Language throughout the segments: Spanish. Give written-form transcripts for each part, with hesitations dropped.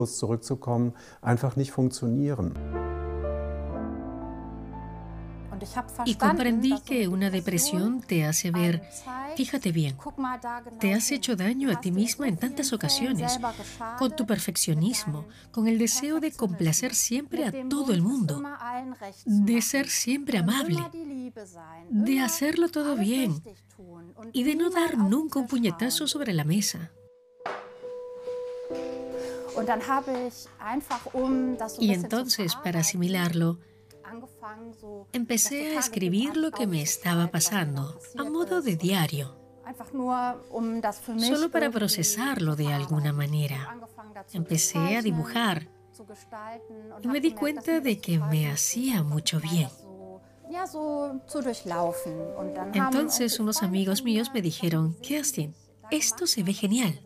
zurückzukommen, einfach nicht funktionieren. Y comprendí que una depresión te hace ver, fíjate bien, te has hecho daño a ti misma en tantas ocasiones, con tu perfeccionismo, con el deseo de complacer siempre a todo el mundo, de ser siempre amable, de hacerlo todo bien y de no dar nunca un puñetazo sobre la mesa. Y entonces, para asimilarlo, empecé a escribir lo que me estaba pasando, a modo de diario, solo para procesarlo de alguna manera. Empecé a dibujar y me di cuenta de que me hacía mucho bien. Entonces unos amigos míos me dijeron, Kerstin, esto se ve genial.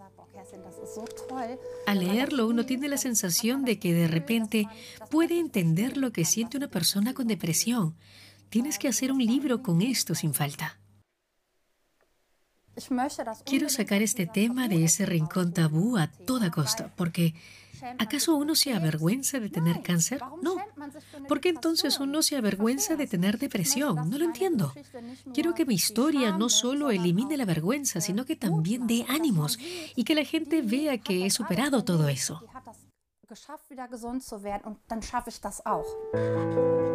Al leerlo uno tiene la sensación de que de repente puede entender lo que siente una persona con depresión. Tienes que hacer un libro con esto sin falta. Quiero sacar este tema de ese rincón tabú a toda costa, porque ¿acaso uno se avergüenza de tener cáncer? No. ¿Por qué entonces uno se avergüenza de tener depresión? No lo entiendo. Quiero que mi historia no solo elimine la vergüenza, sino que también dé ánimos y que la gente vea que he superado todo eso.